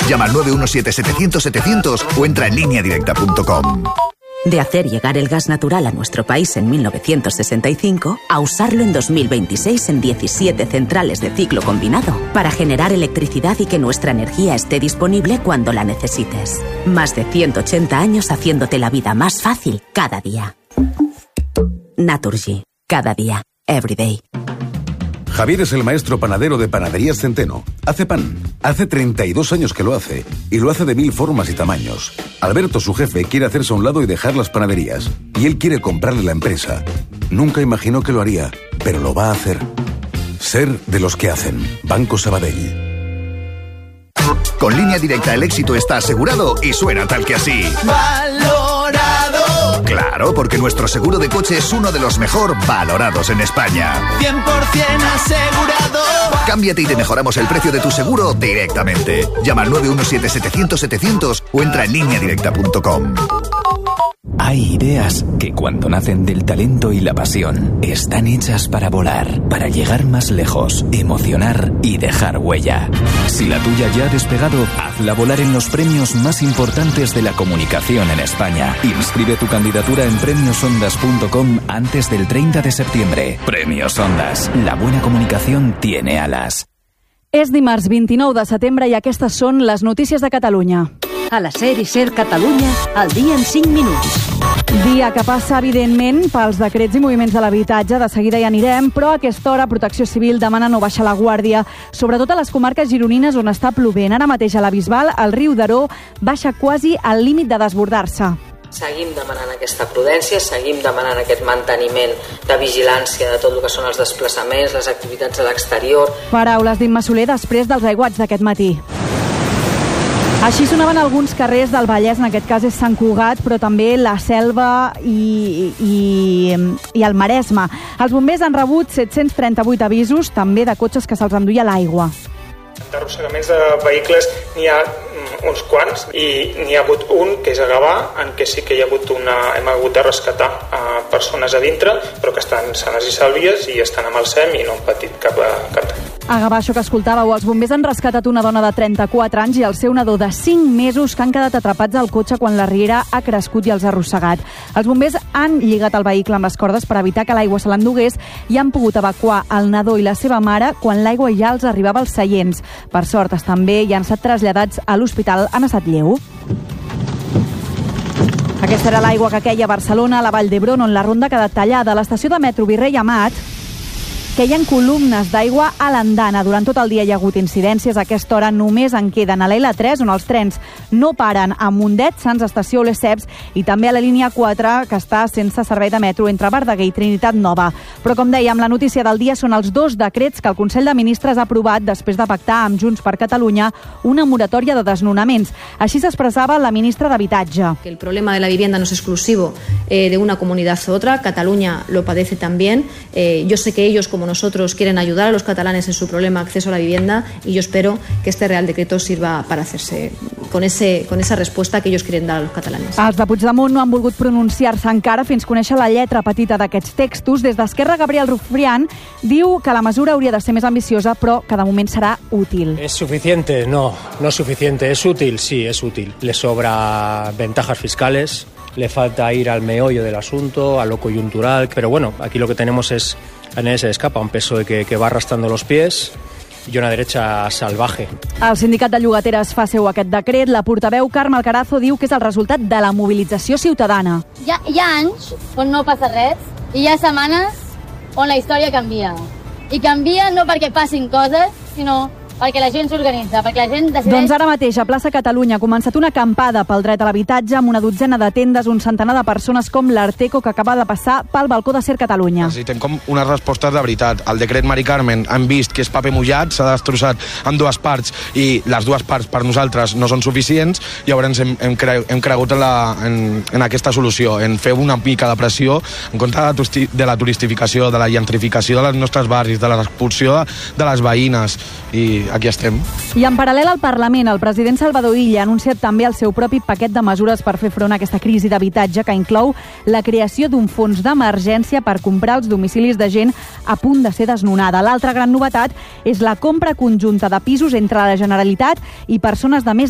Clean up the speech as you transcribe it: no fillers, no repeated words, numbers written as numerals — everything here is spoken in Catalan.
Llama al 917-700-700 o entra en lineadirecta.com. De hacer llegar el gas natural a nuestro país en 1965 a usarlo en 2026 en 17 centrales de ciclo combinado para generar electricidad y que nuestra energía esté disponible cuando la necesites. Más de 180 años haciéndote la vida más fácil cada día. Naturgy. Cada día. Every day. Javier es el maestro panadero de Panaderías Centeno. Hace pan. Hace 32 años que lo hace. Y lo hace de 1000 formas y tamaños. Alberto, su jefe, quiere hacerse a un lado y dejar las panaderías. Y él quiere comprarle la empresa. Nunca imaginó que lo haría, pero lo va a hacer. Ser de los que hacen. Banco Sabadell. Con Línea Directa el éxito está asegurado y suena tal que así. ¡Valorado! Claro, porque nuestro seguro de coche es uno de los mejor valorados en España. 100% asegurado. Cámbiate y te mejoramos el precio de tu seguro directamente. Llama al 917-700-700 o entra en lineadirecta.com. Hay ideas que cuando nacen del talento y la pasión están hechas para volar, para llegar más lejos, emocionar y dejar huella. Si la tuya ya ha despegado, hazla volar en los premios más importantes de la comunicación en España. Inscribe tu candidatura en premiosondas.com antes del 30 de septiembre. Premios Ondas. La buena comunicación tiene alas. És dimarts 29 de setembre i aquestes són les notícies de Catalunya. A la SER i SER Catalunya, al dia en 5 minuts. Dia que passa, evidentment, pels decrets i moviments de l'habitatge. De seguida hi anirem, però a aquesta hora Protecció Civil demana no baixar la guàrdia, sobretot a les comarques gironines on està plovent. Ara mateix a la Bisbal, el riu Daró baixa quasi al límit de desbordar-se. Seguim demanant aquesta prudència, seguim demanant aquest manteniment de vigilància de tot el que són els desplaçaments, les activitats a l'exterior. Paraules d'Imma Soler després dels aiguats d'aquest matí. Així sonaven alguns carrers del Vallès, en aquest cas és Sant Cugat, però també la Selva i el Maresme. Els bombers han rebut 738 avisos, també de cotxes que se'ls enduia l'aigua. D'arrossegaments de vehicles n'hi ha uns quants i n'hi ha hagut un, que és a Gavà, en què sí que hem hagut de rescatar persones a dintre, però que estan sanes i sàlvies i estan amb el SEM i no han patit cap dany. A Gavà, això que escoltàveu, els bombers han rescatat una dona de 34 anys i el seu nadó de 5 mesos que han quedat atrapats al cotxe quan la riera ha crescut i els ha arrossegat. Els bombers han lligat el vehicle amb les cordes per evitar que l'aigua se l'endugués i han pogut evacuar el nadó i la seva mare quan l'aigua ja els arribava als seients. Per sort, també hi han estat traslladats a l'hospital en estat lleu. Aquesta era l'aigua que queia a Barcelona, a la Vall d'Hebron, on la ronda ha quedat tallada. A l'estació de metro Virrei Amat queien columnes d'aigua a l'andana. Durant tot el dia hi ha hagut incidències. A aquesta hora només en queden a la L3, on els trens no paren, a Mundet, Sants Estació o Lesseps, i també a la línia 4, que està sense servei de metro entre Verdaguer i Trinitat Nova. Però, com dèiem, la notícia del dia són els 2 decrets que el Consell de Ministres ha aprovat després de pactar amb Junts per Catalunya una moratòria de desnonaments. Així s'expressava la ministra d'Habitatge. El problema de la vivienda no es exclusivo de una comunidad u otra. Cataluña lo padece también. Yo sé que ellos, como nosotros, quieren ayudar a los catalanes en su problema de acceso a la vivienda y yo espero que este Real Decreto sirva para hacerse con esa respuesta que ellos quieren dar a los catalanes. Els de Puigdemont no han volgut pronunciar-se encara fins conèixer la lletra petita d'aquests textos. Des d'Esquerra, Gabriel Rufián diu que la mesura hauria de ser més ambiciosa, però que de moment serà útil. ¿Es suficiente? No es suficiente. ¿Es útil? Sí, es útil. Le sobra ventajas fiscales, le falta ir al meollo del asunto, a lo coyuntural, pero bueno, aquí lo que tenemos es a nadie se le escapa un PSOE que va arrastrando los pies i una derecha salvaje. El sindicat de llogateres fa seu aquest decret. La portaveu Carme Alcarazo diu que és el resultat de la mobilització ciutadana. Hi ha anys on no passa res i hi ha setmanes on la història canvia. I canvia no perquè passin coses, sinó perquè la gent s'organitza, perquè la gent decideix... Doncs ara mateix, a Plaça Catalunya ha començat una acampada pel dret a l'habitatge amb una dotzena de tendes, un centenar de persones com l'Arteco que acaba de passar pel balcó de SER Catalunya. Necessitem com unes respostes de veritat. El decret Mari Carmen hem vist que és paper mullat, s'ha destrossat en 2 parts i les 2 parts per nosaltres no són suficients. Llavors hem cregut en aquesta solució, en fer una mica de pressió en contra de la turistificació, de la gentrificació dels nostres barris, de l'expulsió de les veïnes, i aquí estem. I en paral·lel al Parlament, el president Salvador Illa ha anunciat també el seu propi paquet de mesures per fer front a aquesta crisi d'habitatge, que inclou la creació d'un fons d'emergència per comprar els domicilis de gent a punt de ser desnonada. L'altra gran novetat és la compra conjunta de pisos entre la Generalitat i persones de més